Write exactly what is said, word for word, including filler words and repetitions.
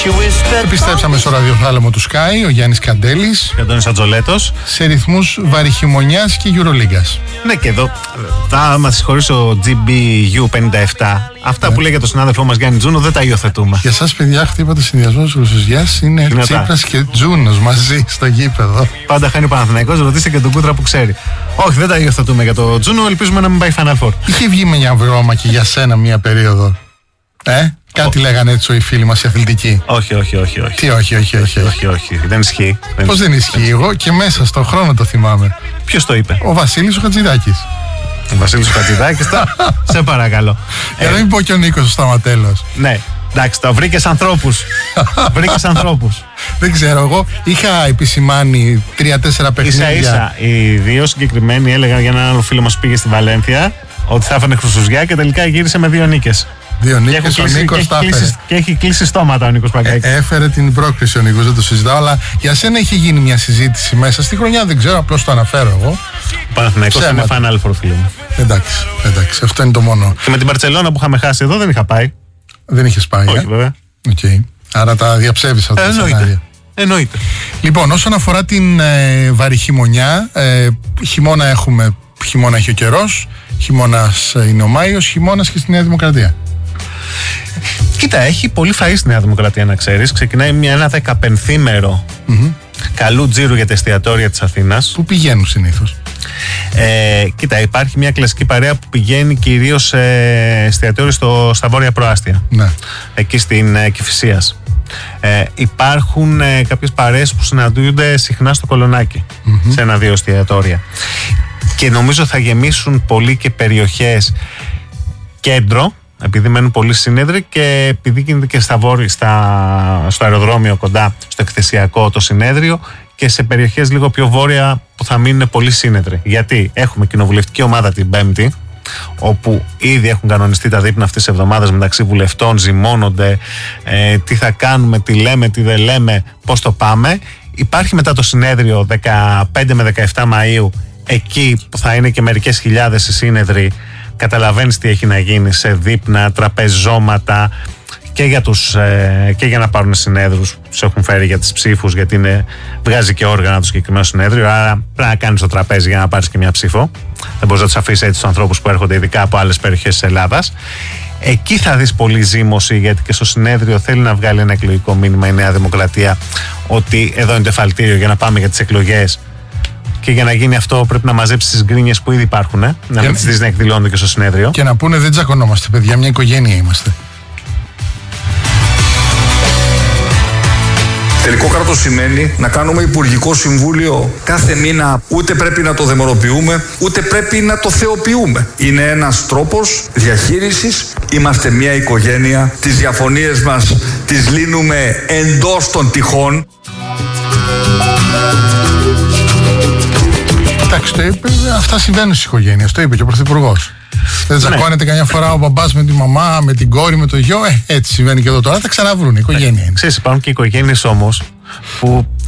Επιστρέψαμε στο ραδιοθάλαμο του Sky, ο Γιάννης Καντέλης και ο Αντώνης Ατζολέτος, σε ρυθμούς βαριχημονιάς και Euroligas. Ναι, και εδώ θα μας συγχωρήσει ο τζι μπι γιου πενήντα επτά. Αυτά ναι. που λέει για τον συνάδελφό μας Γιάννη Τζούνο δεν τα υιοθετούμε. Για σας, παιδιά, χτύπατε συνδυασμός Ρουσουζιάς. Είναι Τσίπρας και Τζούνος μαζί στο γήπεδο. Πάντα χάνει ο Παναθηναϊκός, ρωτήστε και τον Κούτρα που ξέρει. Όχι, δεν τα υιοθετούμε για τον Τζούνο, ελπίζουμε να μην πάει Final Four. Είχε βγει με μια βρώμα και για σένα μια περίοδο. Ε, κάτι oh. λέγανε έτσι οι φίλοι μας οι αθλητικοί. Όχι, όχι, όχι, όχι. Τι όχι, όχι, όχι. Όχι, όχι, όχι. Δεν ισχύει. Πώς δεν ισχύει, εγώ και μέσα στον χρόνο το θυμάμαι. Ποιος το είπε? Ο Βασίλης ο Χατζηδάκης. Ο Βασίλης ο Χατζηδάκης, σε παρακαλώ. Για να μην πω και ο Νίκος ο Σταματέλος. Ναι, εντάξει, το βρήκες ανθρώπους. Βρήκες ανθρώπους. Δεν ξέρω, εγώ είχα επισημάνει τρία-τέσσερα παιχνίδια. Ίσα ίσα, οι δύο συγκεκριμένοι έλεγαν για έναν άλλο φίλο μας που πήγε στη Βαλένθια ότι θα έφερνε χρυσουζιά και τελικά γύρισε με δύο νίκες. Δύο νίκες, ο Νίκος τα έφερε. Και έχει κλείσει στόματα ο Νίκος Παγκάκης. Ε, έφερε την πρόκριση ο Νίκος, δεν το συζητάω, αλλά για σένα έχει γίνει μια συζήτηση μέσα στη χρονιά, δεν ξέρω, απλώς το αναφέρω εγώ. Ο Παναθηναϊκός είναι Final Four, φίλε μου. Εντάξει, εντάξει, αυτό είναι το μόνο. Και με την Μπαρτσελόνα που είχαμε χάσει εδώ δεν είχα πάει. Δεν είχες πάει, όχι, ε? βέβαια. Okay. Άρα τα διαψεύδεις αυτά τα σενάρια. Εννοείται. Λοιπόν, όσον αφορά την ε, βαριχημονιά, ε, χειμώνα έχουμε, χειμώνα έχει ο καιρός, χειμώνας είναι ο Μάιος, χειμώνας και στη Νέα Δημοκρατία. Κοίτα, έχει πολύ φαΐ στη Νέα Δημοκρατία, να ξέρεις. Ξεκινάει μια, ένα δεκαπενθήμερο mm-hmm. καλού τζίρου για τα εστιατόρια της Αθήνας. Πού πηγαίνουν συνήθως? Ε, κοίτα, υπάρχει μια κλασική παρέα που πηγαίνει κυρίως σε εστιατόριο στο, στα βόρεια προάστια. Ναι. Εκεί στην ε, Κηφισίας. Ε, υπάρχουν ε, κάποιες παρέες που συναντούνται συχνά στο Κολονάκι, mm-hmm. σε ένα-δύο εστιατόρια. Και νομίζω θα γεμίσουν πολύ και περιοχές κέντρο, επειδή μένουν πολύ σύνεδροι και επειδή γίνεται και στα βόρεια, στα, στο αεροδρόμιο κοντά, στο εκθεσιακό το συνέδριο, και σε περιοχές λίγο πιο βόρεια που θα μείνουν πολύ σύνεδροι. Γιατί έχουμε κοινοβουλευτική ομάδα την Πέμπτη, όπου ήδη έχουν κανονιστεί τα δείπνα αυτής της εβδομάδας μεταξύ βουλευτών, ζυμώνονται, ε, τι θα κάνουμε, τι λέμε, τι δεν λέμε, πώς το πάμε. Υπάρχει μετά το συνέδριο δεκαπέντε με δεκαεπτά Μαΐου, εκεί που θα είναι και μερικές χιλιάδες οι σύνεδροι. Καταλαβαίνεις τι έχει να γίνει σε δείπνα, τραπεζώματα και για, τους, ε, και για να πάρουν συνέδρους. Τους έχουν φέρει για τις ψήφους, γιατί είναι, βγάζει και όργανα το συγκεκριμένο συνέδριο. Άρα πρέπει να κάνεις το τραπέζι για να πάρεις και μια ψήφο. Δεν μπορείς να τους αφήσεις έτσι τους ανθρώπους που έρχονται ειδικά από άλλες περιοχές της Ελλάδας. Εκεί θα δεις πολύ ζήμωση, γιατί και στο συνέδριο θέλει να βγάλει ένα εκλογικό μήνυμα η Νέα Δημοκρατία ότι εδώ είναι το εφαλτήριο για να πάμε για τις εκλογές. Και για να γίνει αυτό πρέπει να μαζέψει τις γκρίνιες που ήδη υπάρχουν, ε? να μην τις δεις να εκδηλώνονται και στο συνέδριο. Και να πούνε δεν τσακωνόμαστε, παιδιά, μια οικογένεια είμαστε. Τελικό κράτος σημαίνει να κάνουμε Υπουργικό Συμβούλιο κάθε μήνα, ούτε πρέπει να το δαιμονοποιούμε, ούτε πρέπει να το θεοποιούμε. Είναι ένας τρόπος διαχείρισης. Είμαστε μια οικογένεια. Τις διαφωνίες μας τις λύνουμε εντός των τυχών. Εντάξει, το είπε, αυτά συμβαίνουν στις οικογένειες, το είπε και ο Πρωθυπουργός. Δεν τσακώνεται ναι. καμιά φορά ο μπαμπάς με τη μαμά, με την κόρη, με το γιο. Ε, έτσι συμβαίνει και εδώ τώρα. Θα ξαναβρούν. Η οικογένεια είναι. Ξέρεις, υπάρχουν και οικογένειες όμως που